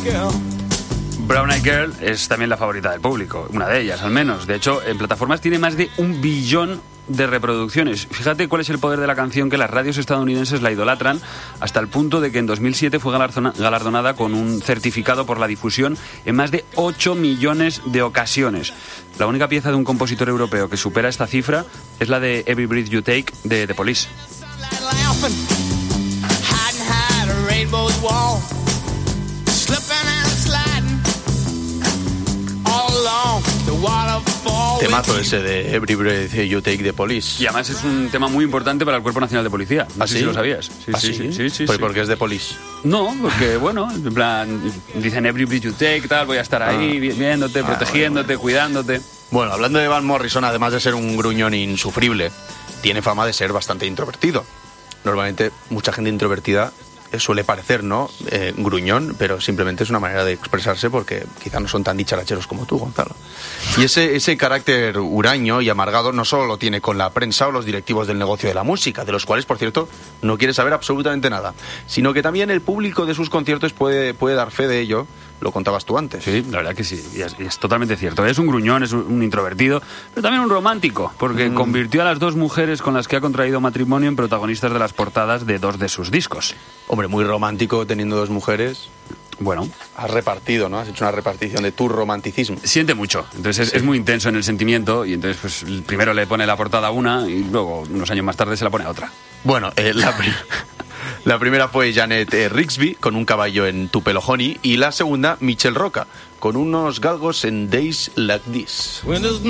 Brown Eyed Girl es también la favorita del público, una de ellas al menos. De hecho, en plataformas tiene más de 1 billón de reproducciones. Fíjate cuál es el poder de la canción, que las radios estadounidenses la idolatran hasta el punto de que en 2007 fue galardonada con un certificado por la difusión en más de 8 millones de ocasiones. La única pieza de un compositor europeo que supera esta cifra es la de Every Breath You Take de The Police. Temazo ese de Every Breath You Take de Police. Y además es un tema muy importante para el Cuerpo Nacional de Policía. No sé si lo sabías. Sí. Pues porque es de Police. No, porque bueno, en plan, dicen Every Breath You Take, tal, voy a estar ahí viéndote, protegiéndote, cuidándote. Bueno, hablando de Van Morrison, además de ser un gruñón insufrible, tiene fama de ser bastante introvertido. Normalmente mucha gente introvertida suele parecer, ¿no?, gruñón, pero simplemente es una manera de expresarse porque quizá no son tan dicharacheros como tú, Gonzalo. Y ese carácter huraño y amargado no solo lo tiene con la prensa o los directivos del negocio de la música, de los cuales, por cierto, no quiere saber absolutamente nada, sino que también el público de sus conciertos puede dar fe de ello. Lo contabas tú antes. Sí, la verdad que sí, y es totalmente cierto. Es un gruñón, es un introvertido, pero también un romántico, porque convirtió a las 2 mujeres con las que ha contraído matrimonio en protagonistas de las portadas de 2 de sus discos. Hombre, muy romántico teniendo 2 mujeres. Bueno, has repartido, ¿no? Has hecho una repartición de tu romanticismo. Siente mucho, entonces es muy intenso en el sentimiento, y entonces pues primero le pone la portada a una y luego unos años más tarde se la pone a otra. Bueno, la primera fue Janet Rigsby con un caballo en Tupelo Honey, y la segunda Michelle Roca con unos galgos en Days Like This.